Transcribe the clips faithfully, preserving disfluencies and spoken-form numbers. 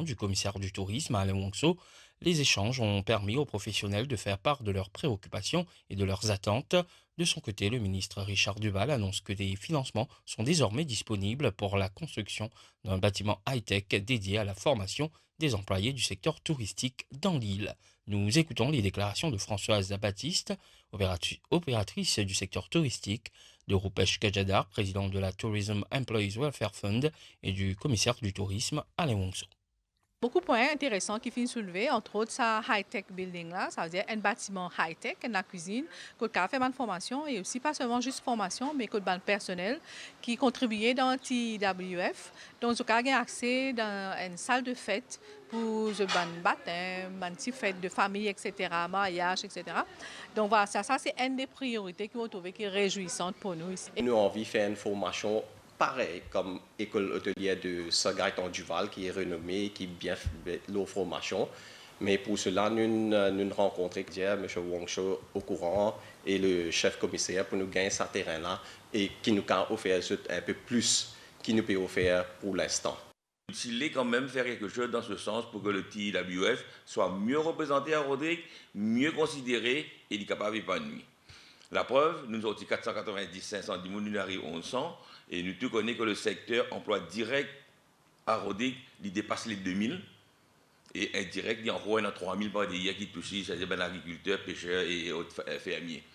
du commissaire du tourisme, Alain Wongso, les échanges ont permis aux professionnels de faire part de leurs préoccupations et de leurs attentes. De son côté, le ministre Richard Duval annonce que des financements sont désormais disponibles pour la construction d'un bâtiment high-tech dédié à la formation des employés du secteur touristique dans l'île. Nous écoutons les déclarations de Françoise Baptiste, opératu- opératrice du secteur touristique, de Rupesh Kajadar, président de la Tourism Employees Welfare Fund, et du commissaire du tourisme, Alain Wongso. Beaucoup de points intéressants qui finissent soulever, entre autres ça high-tech building là, ça veut dire un bâtiment high-tech, la cuisine, que le fait une formation et aussi pas seulement juste formation, mais que le personnel qui contribuait dans T W F. Donc, ce cas a accès dans une salle de fête pour le baptême, une petite fête de famille, et cetera, mariage, et cetera. Donc voilà, ça, ça c'est une des priorités qui vont trouver qui est réjouissante pour nous ici. Nous avons envie de faire une formation pareil comme école hôtelière de Sir Gaëtan Duval qui est renommée, qui bien fait la formation. Mais pour cela, nous nous rencontrons M. Wongso au courant et le chef commissaire pour nous gagner ce terrain-là et qui nous a offert un peu plus qu'il nous peut offrir pour l'instant. Il est quand même faire quelque chose dans ce sens pour que le T W F soit mieux représenté à Rodrigue, mieux considéré et il est capable d'épanouir. La preuve, nous avons quatre cent quatre-vingt-dix, cinq cent dix, nous arrivons à onze cents, et nous tous connaissons que le secteur emploi direct à Rodrigue, il dépasse les deux mille, et indirect, il y a encore trois mille par des qui touchent, c'est-à-dire ben, agriculteurs, pêcheurs et autres fermiers.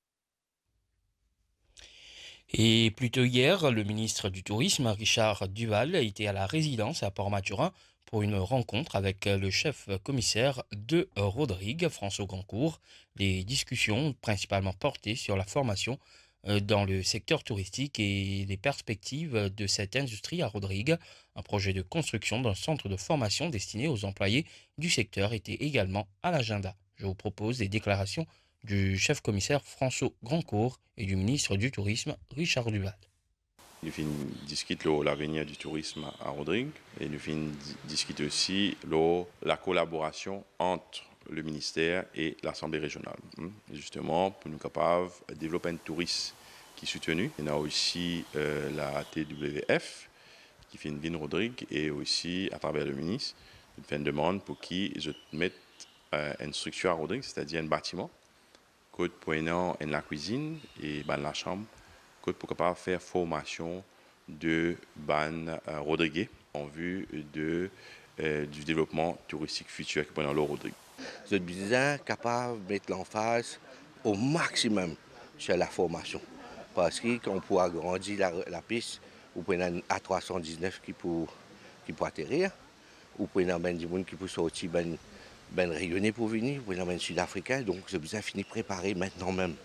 Et plus tôt hier, le ministre du Tourisme, Richard Duval, était à la résidence à Port-Maturin pour une rencontre avec le chef commissaire de Rodrigue, François Grandcourt. Les discussions ont principalement porté sur la formation dans le secteur touristique et les perspectives de cette industrie à Rodrigue. Un projet de construction d'un centre de formation destiné aux employés du secteur était également à l'agenda. Je vous propose des déclarations du chef commissaire François Grandcourt et du ministre du Tourisme Richard Duval. Nous discutons l'avenir du tourisme à Rodrigue et nous discutons aussi la collaboration entre le ministère et l'Assemblée régionale. Justement, pour nous capables de développer un tourisme qui est soutenu. Il y a aussi euh, la T W F qui fait une ville Rodrigue et aussi à travers le ministre, nous fait une demande pour qu'ils mettent euh, une structure à Rodrigue, c'est-à-dire un bâtiment, pour la cuisine et ben, la chambre, pour capable faire formation de ban euh, Rodrigue en vue de, euh, du développement touristique futur qui pendant le Rodrigue. C'est bien capable de mettre l'emphase au maximum sur la formation. Parce qu'on peut agrandir la, la piste, ou peut un A trois cent dix-neuf qui peut, qui peut atterrir, ou peut un ben, des gens qui peut sortir ben, ben rayonner pour venir, ou peut un ben sud-africain, donc c'est bien fini de préparer maintenant même.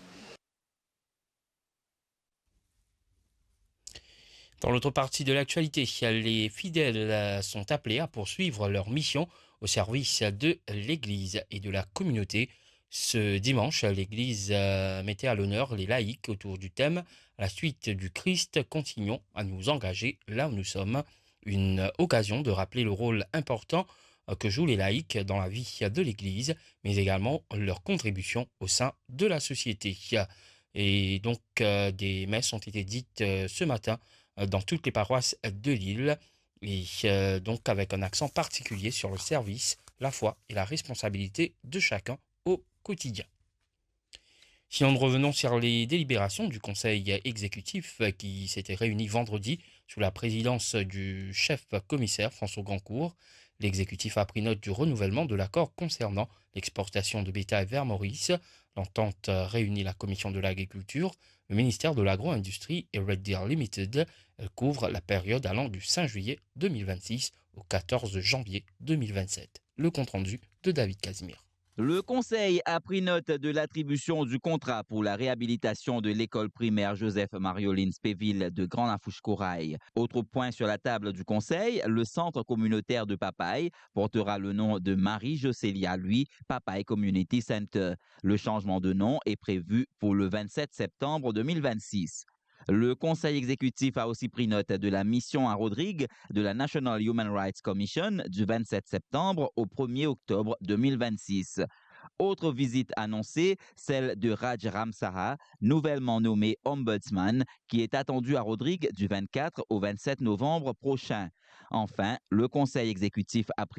Dans l'autre partie de l'actualité, les fidèles sont appelés à poursuivre leur mission au service de l'Église et de la communauté. Ce dimanche, l'Église mettait à l'honneur les laïcs autour du thème « À la suite du Christ, continuons à nous engager là où nous sommes ». Une occasion de rappeler le rôle important que jouent les laïcs dans la vie de l'Église, mais également leur contribution au sein de la société. Et donc, des messes ont été dites ce matin dans toutes les paroisses de l'île, et euh, donc avec un accent particulier sur le service, la foi et la responsabilité de chacun au quotidien. Si nous revenons sur les délibérations du Conseil exécutif qui s'était réuni vendredi sous la présidence du chef commissaire François Grandcourt, l'exécutif a pris note du renouvellement de l'accord concernant l'exportation de bétail vers Maurice. L'entente réunit la Commission de l'agriculture, le ministère de l'agro-industrie et Red Deer Limited. Elle couvre la période allant du cinq juillet deux mille vingt-six au quatorze janvier deux mille vingt-sept. Le compte-rendu de David Casimir. Le Conseil a pris note de l'attribution du contrat pour la réhabilitation de l'école primaire Joseph-Marioline Spéville de Grand-Lafouche-Corail. Autre point sur la table du Conseil, le centre communautaire de Papaye portera le nom de Marie-Jocélia, lui, Papaye Community Center. Le changement de nom est prévu pour le vingt-sept septembre deux mille vingt-six. Le Conseil exécutif a aussi pris note de la mission à Rodrigue de la National Human Rights Commission du vingt-sept septembre au premier octobre deux mille vingt-six. Autre visite annoncée, celle de Raj Ramsaha, nouvellement nommé Ombudsman, qui est attendu à Rodrigue du vingt-quatre au vingt-sept novembre prochain. Enfin, le Conseil exécutif a pris